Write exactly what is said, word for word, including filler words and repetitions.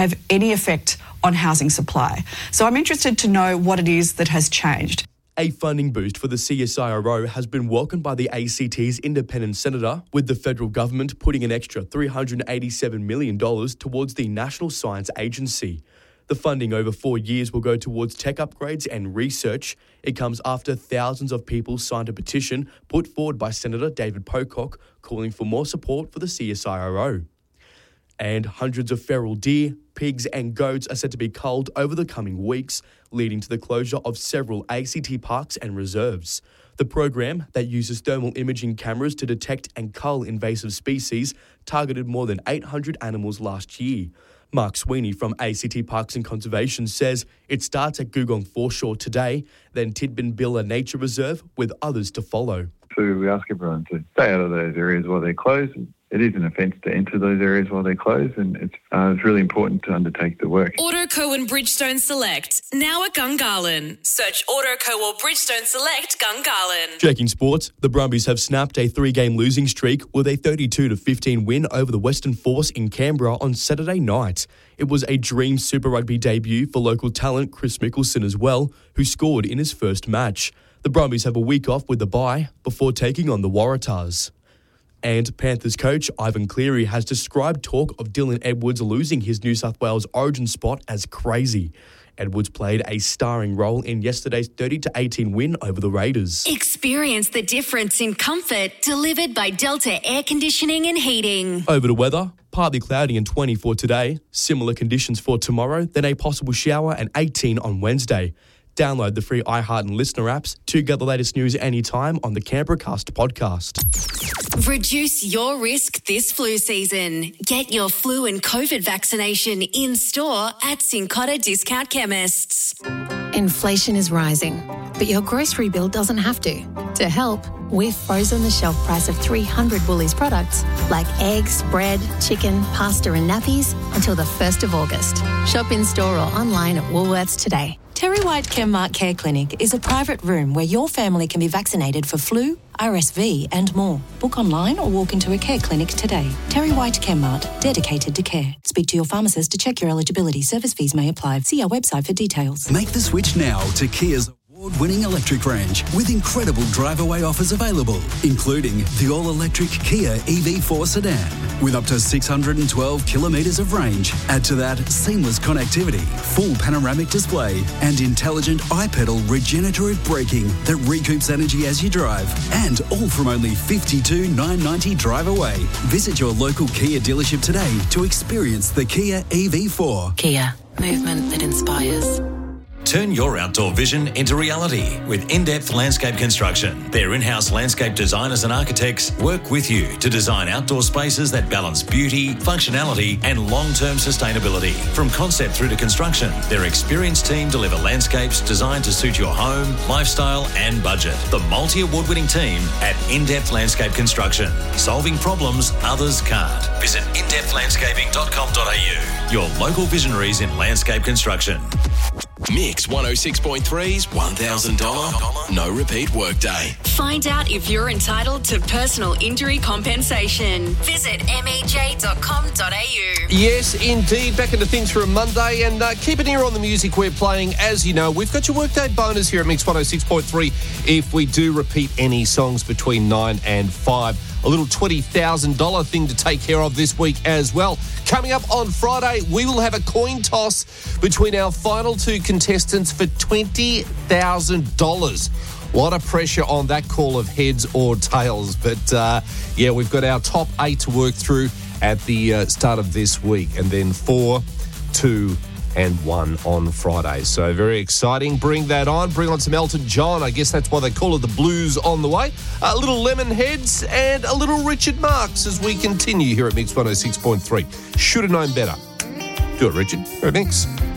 have any effect on housing supply. So I'm interested to know what it is that has changed. A funding boost for the C S I R O has been welcomed by the A C T's independent senator, with the federal government putting an extra three hundred eighty-seven million dollars towards the National Science Agency. The funding over four years will go towards tech upgrades and research. It comes after thousands of people signed a petition put forward by Senator David Pocock calling for more support for the C S I R O. And hundreds of feral deer, pigs and goats are set to be culled over the coming weeks, leading to the closure of several A C T parks and reserves. The program, that uses thermal imaging cameras to detect and cull invasive species, targeted more than eight hundred animals last year. Mark Sweeney from A C T Parks and Conservation says it starts at Googong Foreshore today, then Tidbinbilla Nature Reserve, with others to follow. So we ask everyone to stay out of those areas while they're closed. It is an offence to enter those areas while they're closed, and it's, uh, it's really important to undertake the work. Autoco and Bridgestone Select, now at Gungahlin. Search Autoco or Bridgestone Select Gungahlin. Checking sports, the Brumbies have snapped a three-game losing streak with a thirty-two to fifteen win over the Western Force in Canberra on Saturday night. It was a dream Super Rugby debut for local talent Chris Mickelson as well, who scored in his first match. The Brumbies have a week off with the bye before taking on the Waratahs. And Panthers coach Ivan Cleary has described talk of Dylan Edwards losing his New South Wales origin spot as crazy. Edwards played a starring role in yesterday's thirty to eighteen win over the Raiders. Experience the difference in comfort delivered by Delta Air Conditioning and Heating. Over to weather, partly cloudy and twenty for today, similar conditions for tomorrow, then a possible shower and eighteen on Wednesday. Download the free iHeart and Listener apps to get the latest news anytime on the Canberracast podcast. Reduce your risk this flu season. Get your flu and COVID vaccination in store at Cincotta Discount Chemists. Inflation is rising, but your grocery bill doesn't have to. To help, we've frozen the shelf price of three hundred Woolies products like eggs, bread, chicken, pasta and nappies until the first of August. Shop in store or online at Woolworths today. Terry White Chemmart Care Clinic is a private room where your family can be vaccinated for flu, R S V and more. Book online or walk into a care clinic today. Terry White Chemmart, dedicated to care. Speak to your pharmacist to check your eligibility. Service fees may apply. See our website for details. Make the switch now to Kia's award-winning electric range with incredible drive-away offers available, including the all-electric Kia E V four sedan with up to six hundred twelve kilometres of range. Add to that seamless connectivity, full panoramic display and intelligent iPedal regenerative braking that recoups energy as you drive, and all from only fifty-two thousand nine hundred ninety dollars drive away. Visit your local Kia dealership today to experience the Kia E V four. Kia, movement that inspires. Turn your outdoor vision into reality with In-Depth Landscape Construction. Their in-house landscape designers and architects work with you to design outdoor spaces that balance beauty, functionality and long-term sustainability. From concept through to construction, their experienced team deliver landscapes designed to suit your home, lifestyle and budget. The multi-award-winning team at In-Depth Landscape Construction. Solving problems others can't. Visit in depth landscaping dot com dot a u. Your local visionaries in landscape construction. Mix one oh six point three's one thousand dollars no repeat workday. Find out if you're entitled to personal injury compensation. Visit m e j dot com dot a u. Yes, indeed. Back into things for a Monday, and uh, keep an ear on the music we're playing. As you know, we've got your workday bonus here at Mix one oh six point three if we do repeat any songs between nine and five. A little twenty thousand dollars thing to take care of this week as well. Coming up on Friday, we will have a coin toss between our final two contestants for twenty thousand dollars. A lot of pressure on that call of heads or tails. But, uh, yeah, we've got our top eight to work through at the uh, start of this week. And then four, two, and one on Friday. So very exciting. Bring that on. Bring on some Elton John. I guess that's why they call it the blues on the way. A little Lemonheads and a little Richard Marx as we continue here at Mix one oh six point three. Should have known better. Do it, Richard. Here at Mix.